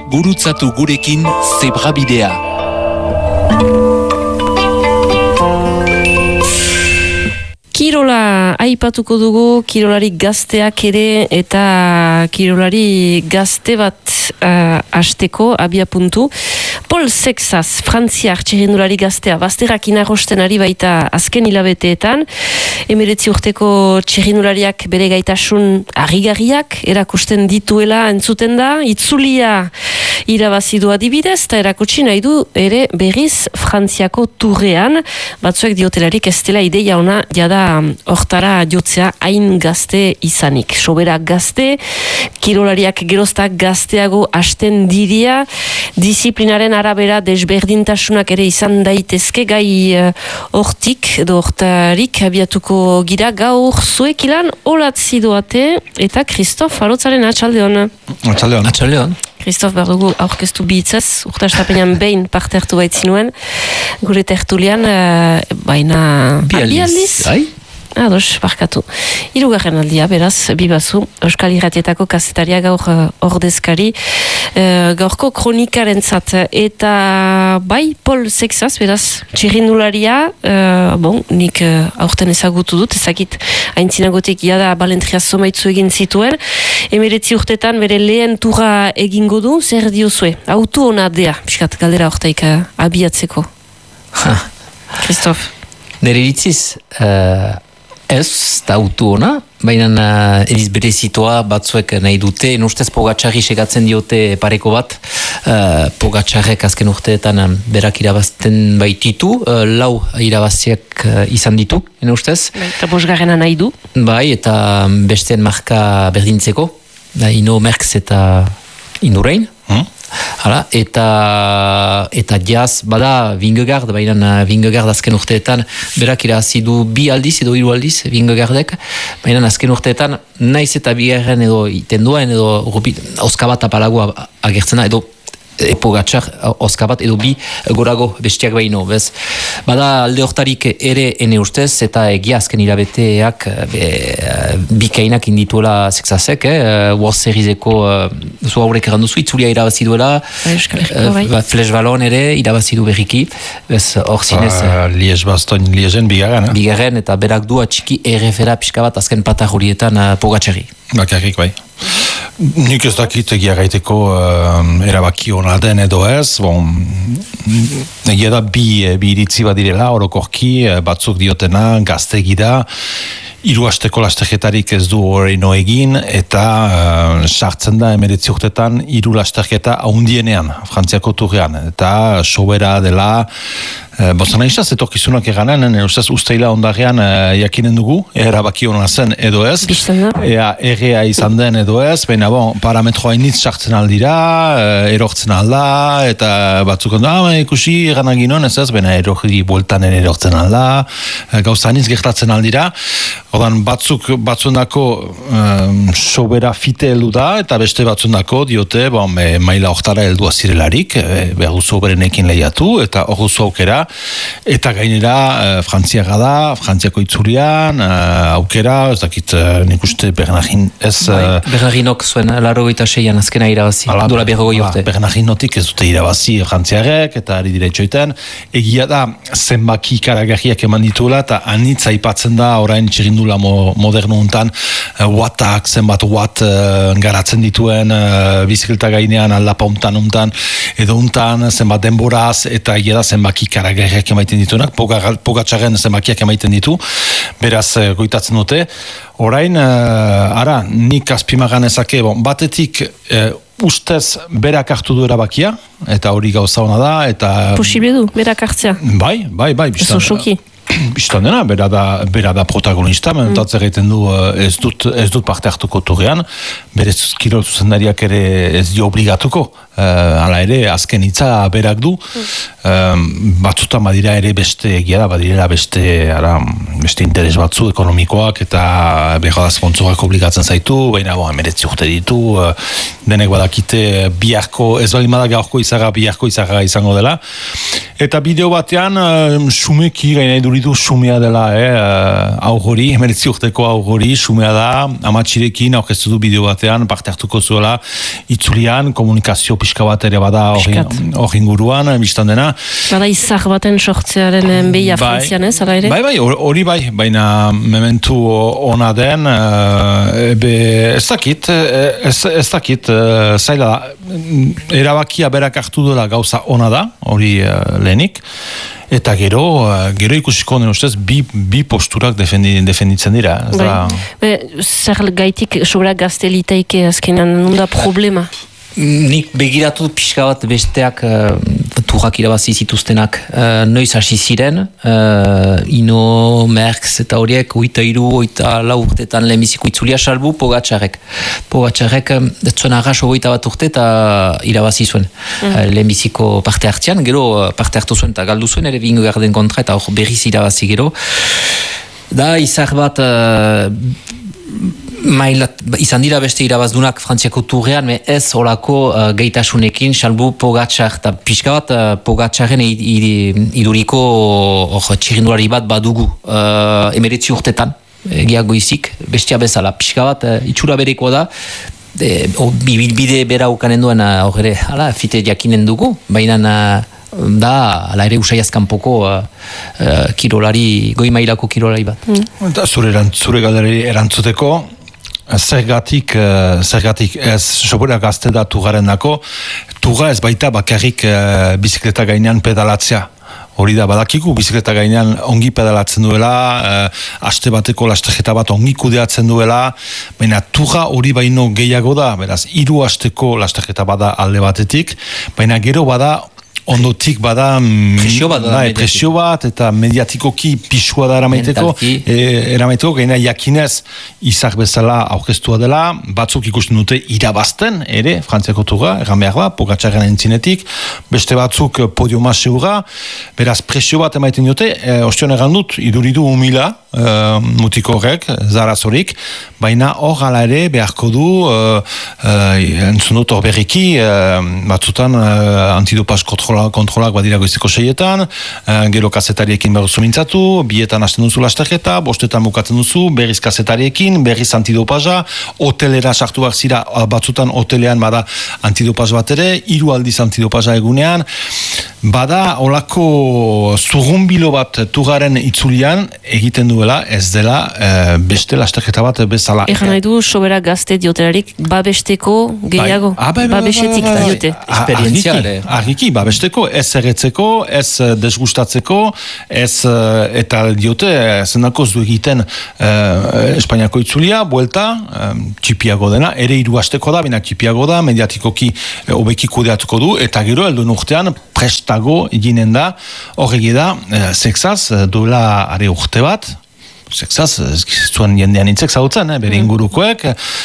gurutzatu gurekin Zebrabidea. Kirola aipatuko dugu, kirolari gazteak ere eta kirolari gazte bat hasteko abia puntu. Paul Sexas, frantziar txirrindulari gaztea, bazterrak inarrosten ari baita azken hilabeteetan. 19 urteko txirrindulariak bere gaitasun harrigarriak erakusten dituela entzuten da. Itzulia irabazidu adibidez, eta erakutsi nahi du ere berriz Frantziako turrean. Batzuek diotelarik ez dela ideia ona jada hortara jotzea hain gazte izanik. Sobera gazte, kirolariak geroztak gazteago hasten diria, disiplinaren arabera desberdintasunak ere izan daitezke gai hortik edo hortarik abiatuko gira gaur zuek ilan olatzi doate eta Kristof Arotzaren atxaldeon. Atxaldeon. Kristof bardugu aurkeztu bihitzaz, urtastapenean behin parte hartu baitzinuen, gure tertulian, baina... Bi aldiz. Ados, barkatu. Hirugarren aldia, beraz, bibazu, Euskal Irratietako kazetaria gaur ordezkari, gaurko kronikarentzat, eta bai, Paul Sexas, beraz, txirrindularia, nik aurten ezagutu dut, ezakit aintzinagotik jada balentria somaitzu egin zituen, 19 urtetan bere lehen turra egingo du, zer diozue? Autu hona dea, piskat, galdera hortaik abiatzeko. Kristof. Nere iritziz, ez, da autu ona, baina eriz berezitoa batzuek nahi dute, ustez Pogačarri segatzen diote pareko bat, Pogačarrek azken urteetan berak irabazten baititu, 4 irabaziak izan ditu, ustez. Eta bosgarrena nahi du. Bai, eta besteen marka berdintzeko, Ino Merckx eta Indurain. Hala, eta jaz, bada Vingegaard, baina Vingegaard azken urteetan berak irabazi du 2 aldiz edo 3 aldiz Vingegaardek, baina azken urteetan naiz eta bigarren edo itenduaen edo Oskabat apalagoa agertzen da, edo Pogačar Oskabat edo 2 gorago bestiak baino, bez? Bada alde hortarik ere ene ustez, eta egia azken hilabeteak bikainak indituela Sexasek, World Serieseko zu haurek erranduzu, itzulia irabazi duela, Flash Ballon ere irabazi du berriki, bez, hor zinez... Liegen bigarren, Bigarren, eta berak du atxiki errefera pixka bat azken patajurietan Pogačarri. Bakarrik, bai. Nik ez dakit egia gaiteko erabaki hona den edo ez, egia da bi iritzi badirela, orokorki, batzuk diotena, gaztegi da, 3 hasteko lasterketarik ez du horreino egin, eta sartzen da 19 urtetan 3 lasterketa haundienean, Frantziako turrean, eta sobera dela, bozana izaz, etorkizunak eganen, ustez usteila ondarean jakinen dugu, erabaki hona zen edo ez, errea izan den edo ez, baina parametroa initz sartzen aldira, erortzen alda, eta batzuk ikusi eranaginon ez ez, baina erorri bueltan erortzen alda, gauza initz gertatzen aldira, ordan batzundako sobera fite heldu da, eta beste batzundako diote, maila hortara heldua zirelarik, behar du soberenekin lehiatu, eta hor duzu aukera, eta gainera Frantziaga da, Frantziako itzulian, aukera, ez dakit nik uste Bernardin ez... Bernardinok zuen, 86an azkena irabazi, dola 20 urte. Bernardinotik ez dute irabazi Frantziarek, eta ari dire itxoiten, egia da zenbaki karagarriak eman dituela, eta anitz aipatzen da orain txirrindula modernu untan, wattak, zenbat watt garatzen dituen, bizikleta gainean, aldapa untan, edo untan, zenbat denboraz, eta egia da zenbaki karagarriak emaiten dituenak, Pogačarren zenbakiak emaiten ditu, beraz goitatzen dute. Orain, nik azpimagan ezake, batetik ustez berak hartu du erabakia, eta hori gauza hona da, eta... Posible du, berak hartzea. Bai, biztan. Ez osoki. Bistan dena, bera da protagonista, mentatzen egiten du ez dut parte hartuko turrean, bere kirol zuzendariak ere ez dio obligatuko, hala ere azken hitza berak du, batzutan badira ere beste egia da, badirela beste interes batzu ekonomikoak eta behar da sponsorak obligatzen zaitu, baina 19 urte ditu, denek badakite biharko, ez bali madak gaurko biharko izaga izango dela, eta bideo batean sumeki gaina iduritu sumea dela, aurgori, 19 urteko aurgori, sumea da, amatxirekin aurkeztu du bideo batean, parte hartuko zuela itzulian, komunikazio pixka bat ere bada hor inguruan, biztan dena. Bada izar baten sortzearen behia Frantzian ez, ala ere? Bai, hori bai, baina mementu ona den, ez dakit, zaila da, erabakia berak hartu duela gauza ona da, hori lehenik, eta gero ikusiko den ustez bi posturak defenditzen dira. Zer gaitik sobera gazte litaike azkenan, nunda problema? Nik begiratu pixka bat besteak turrak irabazi zituztenak noiz hasi ziren, Ino, Merckx eta horiek 83-84 urtetan lehenbiziko itzulia salbu Pogačarek. Pogačarek zuen arras 21 urte eta irabazi zuen lehenbiziko parte hartzean, gero parte hartu zuen eta galdu zuen ere Vingegaarden kontra eta hor berriz irabazi gero. Da izar bat izan dira beste irabazdunak Frantziako turrean, ez olako gaitasunekin, salbu Pogačar, eta pixka bat Pogačaren iduriko txirrindulari bat badugu 19 urtetan, egiagoizik, bestia bezala, pixka bat itxura bereko da, bide bera ukanen duen horre, fite jakinen dugu, baina da, ala ere usai azkanpoko kirolari, goi mailako kirolari bat. Eta zure galeri erantzuteko, zergatik ez sobera gazte da tugaren dako, tuga ez baita bakarrik bizikleta gainean pedalatzea. Hori da, badakiku bizikleta gainean ongi pedalatzen duela, aste bateko lasterketa bat ongi kudeatzen duela, baina tuga hori baino gehiago da, beraz, 3 asteko lasterketa bada alde batetik, baina gero bada ondotik bada presio bat eta mediatikoki pisua da eramaiteko gaina jakinez izak bezala aurkeztua dela, batzuk ikusten dute irabazten ere, Frantziako tuga, erran behar da, Pogačaren entzinetik, beste batzuk podiuma segura, beraz presio bat emaiten dute, ostion erran dut, iduridu humila, mutiko horrek, zarazorik, baina hor gala ere beharko du, entzun dut hor berriki, batzutan antidopaz kontrolak badira goizeko 6etan, gero kazetariekin behar duzu mintzatu, 2etan hasten duzu lasterketa, 5etan bukatzen duzu, berriz kazetariekin, berriz antidopaza, hotelera sartu behar zira, batzutan hotelean bada antidopaz bat ere, 3 aldiz antidopaza egunean, bada olako zurrumbilo bat tugaren itzulian egiten duela, ez dela beste lasterketa bat bezala. Egan nahi du, sobera gazte dioterarik babesteko gehiago, babesetik diote. Argiki, babesteko, ez erretzeko, ez desgustatzeko, ez eta diote, zendakoz du egiten Espainiako itzulia, buelta, txipiago dena, ere 3 asteko da, bina txipiago da, mediatikoki hobeki kudeatuko du, eta gero helduen urtean prestago eginen da, horregi da, sexaz, duela are urte bat, sexaz, zuen jendean intzek zautzen, bere ingurukoek,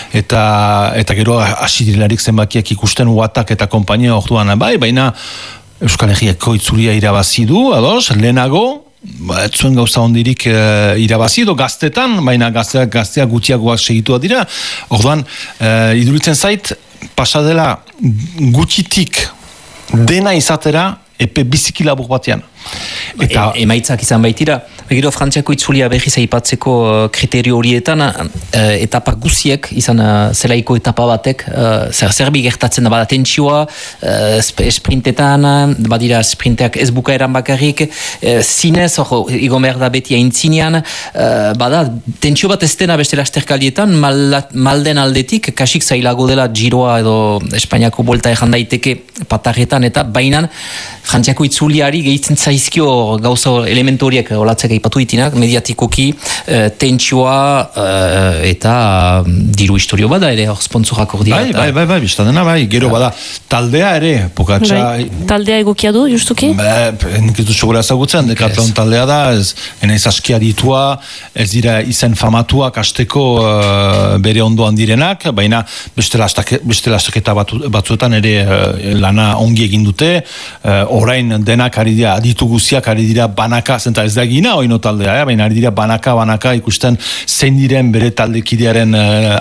eta gero asidirilarik zenbakiak ikusten Watak eta kompainia orduan bai, baina Euskal Herriako itzulia irabazi du, ados, lehenago, ez zuen gauza ondirik irabazi edo gaztetan, baina gaztea gutxiagoak segitua dira, orduan, iduritzen zait, pasadela gutxitik dena izatera epe biziki labur batean. Eta emaitzak izan baitira, begiro Frantziako itzulia berriz aipatzeko kriterio horietan, etapa guziek, izan zelaiko etapa batek, zerbi gertatzen da bada tentsioa, sprintetan, badira sprinteak ez bukaeran bakarrik, zinez, igo behar da beti aintzinean, bada tentsio bat ez dena beste lasterkaldietan, malden aldetik, kasik zailago dela Giroa edo Espainiako bolta ejan daiteke patarretan, eta bainan Frantziako itzuliari gehitzen zaizkio gauza elementu horiek olatzek aipatu ditinak, mediatikoki tentsioa eta diru historio bada ere, hor sponsorak hor dira. Bai, biztadena bai, gero bada taldea ere, Pogačar... Taldea egokia du, justuki? Nik ez du segura ezagutzen, Decathlon taldea da, enaiz askia ditua, ez dira izen famatuak asteko bere ondoan direnak, baina beste lastaketa batzuetan ere lana ongi egin dute, orain denak ari dira, aditu guziak ari dira banaka, zenta ez da egina oino taldea, baina ari dira banaka ikusten zein diren bere taldekidearen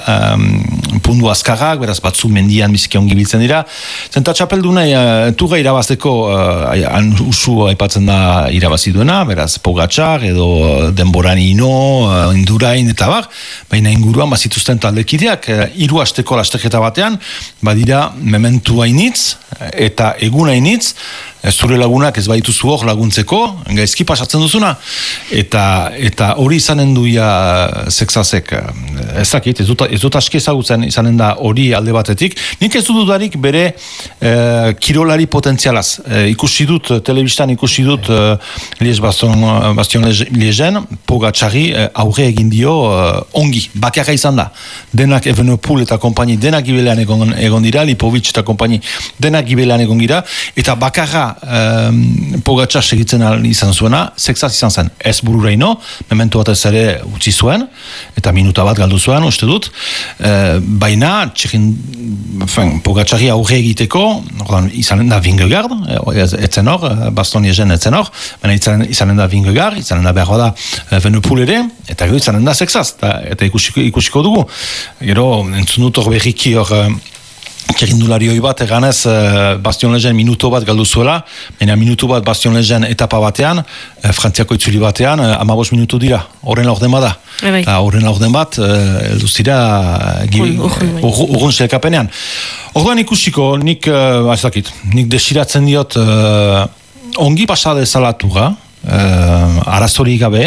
pundu azkarrak, beraz batzu mendian biziki ongi biltzen dira. Zenta txapelduna tuga irabazteko usu aipatzen da irabazi duena, beraz Pogačar edo denboran Ino, Indurain eta bar, baina inguruan bazituzten taldekideak 3 asteko lasterketa batean, badira mementu hainitz, eta eguna initz, zure lagunak ez baituzu hor laguntzeko, gaizki pasatzen duzuna, eta hori izanen duia Sexasek, ez dakit, ez dut aski ezagutzen izanen da hori alde batetik, nik ez dudarik bere kirolari potentzialaz, ikusi dut, telebistan ikusi dut Bastion Liegen, Pogačari aurre egin dio ongi, bakarra izan da, denak Evenepoel eta kompani denak gibelean egon dira, Lipovic eta kompani denak gibelean egon dira, eta bakarra Pogačar segitzen izan zuena, Sexas izan zen, ez bururaino, memento bat ez ere utzi zuen, eta minuta bat galdu zuen, uste dut, baina Pogačari aurre egiteko, izanen da Vingegaard, etzen hor, Baston Liegen etzen hor, baina izanen da Vingegaard, izanen da behar da Evenepoel ere, eta gero izanen da Sexas, eta ikusiko dugu. Gero, entzun dut hor berriki hor txerrindulari hoi bat, eganez Bastion Liegen minuto bat galdu zuela, baina minutu bat Bastion Liegen etapa batean, Frantziako itzuli batean, 15 minutu dira, horren laurden bada. Eta horren laurden bat, elduz dira urgun selkapenean. Orduan ikusiko, nik desiratzen diot ongi pasade zalatura, arazori gabe,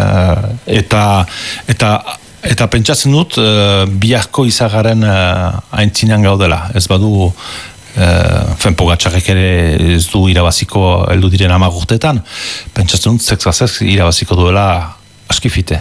eta pentsatzen dut biharko izagaren aintzinean gaudela. Ez badu Pogačarek ere ez du irabaziko heldu diren 10 urteetan, pentsatzen dut Sexasek irabaziko duela askifite.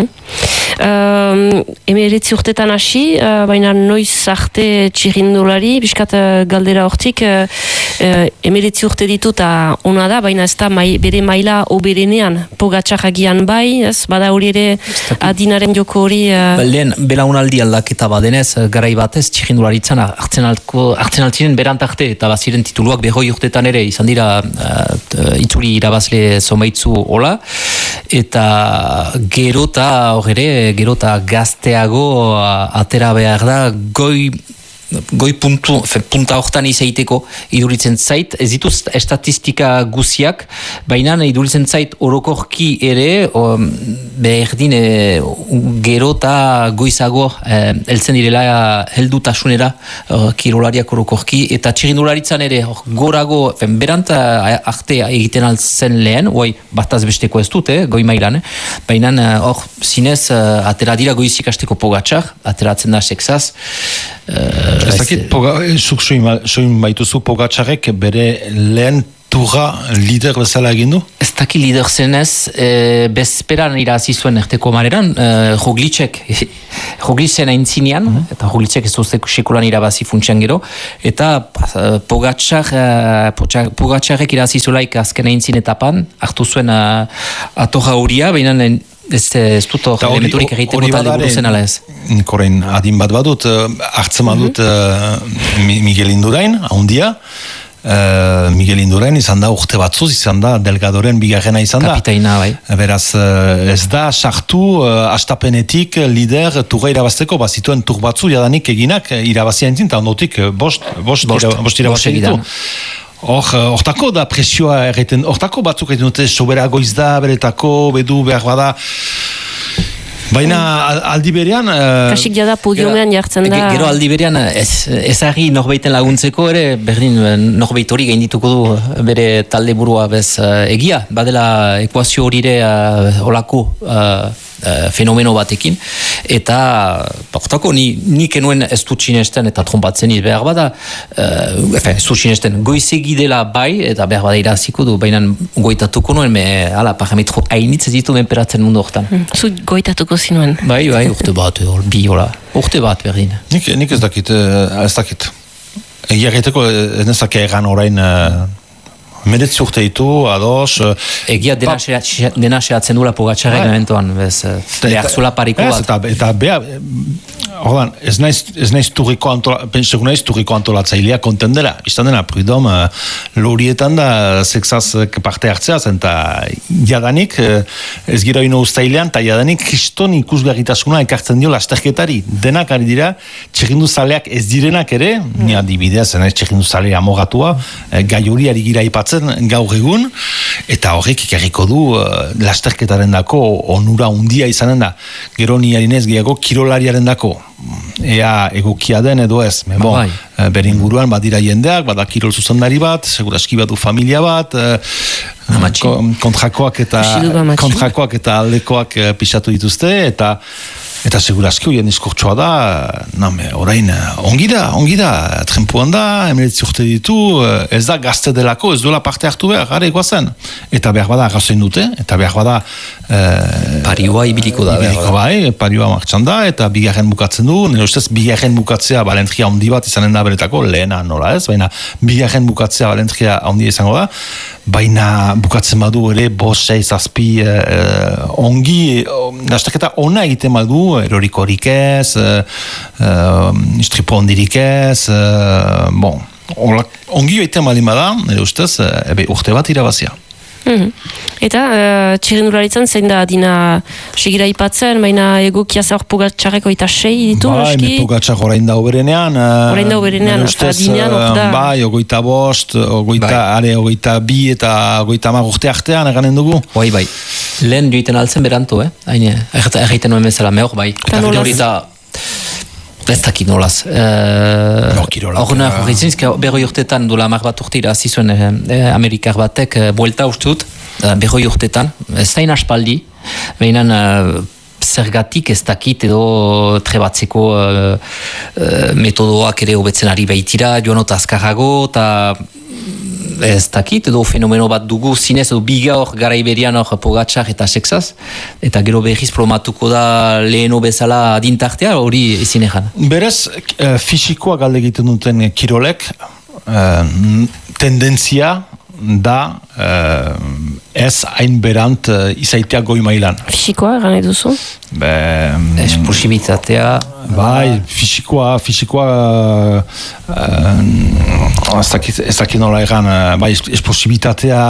Emeretzi urtetan hasi, baina noiz arte txirrindulari, biskat galdera hortik, emeretzi urte ditu eta ona da, baina ez da bere maila oberenean, Pogačar agian bai, ez? Bada hori ere adinaren joko hori... Lehen, belaunaldi aldaketa badenez, garai batez txirrindularitzan hartzen altziren berantarte, eta baziren tituluak 20 urtetan ere, izan dira itzuli irabazle zomaitzu hola, eta gero eta gazteago atera behar da goi punta hortan izaiteko iduritzen zait, ez dituz estatistika guziak, baina iduritzen zait orokorki ere berdin gero eta goizago heltzen direla heldutasunera kirolariak orokorki, eta txirrindularitzan ere gorago, berant arte egiten altzen lehen, bataz besteko ez dut, goi mailan, baina hor zinez atera dira goizik asteko Pogačar, ateratzen da Sexas. Ez dakit, zuk soin baituzu Pogačarek bere lehen turra lider bezala egin du? Ez daki lider zenez, bezperan irazi zuen erteko mareran, Roglicen aintzinean, eta Roglicek ez duzte sekulan irabazi funtsian gero, eta Pogačarek irazi zuelaik azken aintzin etapan, hartu zuen atorra horia, baina ez dut elementurik egiteko talde buruzen ala ez. Korein adin bat badut, hartzen badut Miguel Indurain, ahondia, Miguel Indurain izan da urte batzuz, izan da Delgadoren bigarrena izan da. Kapitaina, bai. Beraz, ez da sartu astapenetik lider turra irabazteko, bazituen tur batzu jadanik eginak irabazia entzin, eta ondotik bost irabazia ditu. Hortako da presioa erreten, hortako batzuk egiten dute sobera goiz da, beretako, bedu, behar bada. Baina aldi berean... Kasik jada podiomean jartzen da... Gero aldi berean ezagri norbeiten laguntzeko ere, berdin norbeit hori gaindituko du bere talde burua bez egia. Badela ekuazio horire olako fenomeno batekin. Eta, hortako, nik enuen ez dut sinesten eta trompatzen behar bada, ez dut sinesten goizegi dela bai, eta behar bada iraziko du, baina goitatuko nuen, parametro hainitz ez ditu menperatzen mundu hortan. Zu goitatuko zinuen? Bai, urte bat, urte bat berdin. Nik ez dakit. Egia gaiteko ez nezake egan orain meretzi urte ditu, ados... Egia dena sehatzen duela Pogačarek momentuan, behar zula pariko bat. Eta behar, ez naiz turriko antolatzailea kontendera. Iztan dena, Prudhomme, lorietan da Sexas parte hartzea, eta jadanik, ez gira ino ustailean, eta jadanik kriston ikusgarritasuna ekartzen dio lasterketari. Denak ari dira, txerrindu zaleak ez direnak ere, ni adibidez, txerrindu zalea amogatua, gai hori ari gira ipatzen gaur egun, eta horrek ikarriko du lasterketaren dako onura undia izanen da. Gero ni harinez gehiago kirolariaren dako. ea egokia den edo ez. Bere inguruan badira jendeak, bada kirol zuzendari bat, seguraski badu familia bat, kontrakoak eta aldekoak pixatu dituzte, eta seguraski horien diskurtsoa da, orain ongi da, trempuan da, 19 urte ditu, ez da gazte delako, ez duela parte hartu behar, gara egoazen. Eta behar bada arrazoin dute, eta behar bada parioa ibiliko da. Parioa martxan da, eta bigarren bukatzen du, nire ustez bigarren bukatzea balentria handi bat izanen da beretako, lehena nola ez, baina bigarren bukatzea balentria handi izango da, baina bukatzen badu ere 5-6 ongi, dastaketa ona egiten badu, erorikorik ez, istripo ondirik ez, ongi egiten baldin bada, nire ustez, urte bat irabazia. Eta txirrendularitzen zein da adina segira ipatzen, baina egokia zaur Pogatxarreko eta 6 ditu, noski? Pogatxar orain da oberenean. Eta adinean da. Bai, 25, 22 eta 30 urte artean eganen dugu. Bai. Lehen joiten altzen berantu, haine, erraiten nuen bezala mehor, bai. Eta nolaz? Ez dakit nolaz. Horrena horretzen, berroi urtetan, dola 10 bat urte irazi zuen Amerikar batek buelta uste dut, berroi urtetan, ez zain aspaldi, behinan zergatik ez dakit edo trebatzeko metodoak ere hobetzen ari baitira, joanot azkarrago, eta ez dakit, edo fenomeno bat dugu zinez, edo biga hor gara iberian hor Pogatxar eta Sexaz, eta gero behiz promatuko da leheno bezala adintartea, hori ezin egan. Berez, fisikoa galde egiten duten kirolek, tendentzia da ez hain berant izaitea goi mailan. Fisikoa, gane duzu? Esplosibitatea. Bai, fisikoa ez dakit nola egan, bai, esplosibitatea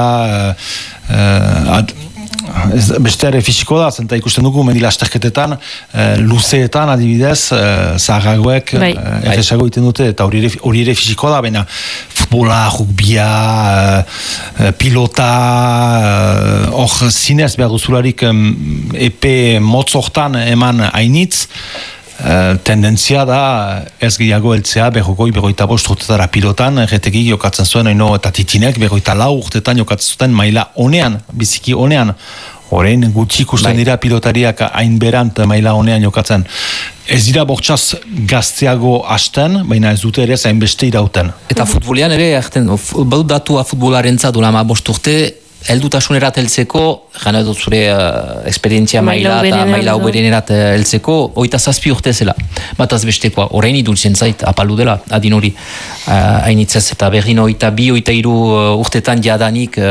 beste ere fisiko da, zenta ikusten dugu mendilasterketetan, luzeetan adibidez, zaharragoek erresago iten dute, eta hori ere fisiko da, baina futbola, rugbia, pilota, hor zinez behar duzularik epe motzortan eman hainitz, tendentzia da ez gehiago heltzea 45 urtetara pilotan, erretegi jokatzen zuen eta titinek 44 urtetan jokatzen zuten maila honean, biziki honean. Horein gutxi ikusten dira pilotariak hain berant maila honean jokatzen. Ez dira bortxaz gazteago hasten, baina ez dute ere zain beste irauten. Eta futbolian ere, badu datua futbolaren zadula 5 urte, heldutasunerat heltzeko, gana dut zure esperientzia maila eta maila oberenerat heltzeko, 27 urte zela. Bataz bestekoa, orain idultzen zait, apalu dela, adin hori hainitzez, eta berrin 22-23 urtetan jadanik